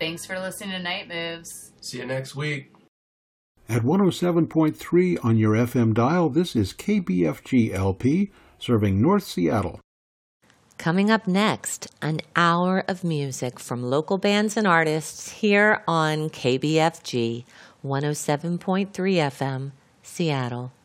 Thanks for listening to Night Moves. See you next week. At 107.3 on your FM dial, this is KBFG LP, serving North Seattle. Coming up next, an hour of music from local bands and artists here on KBFG 107.3 FM, Seattle.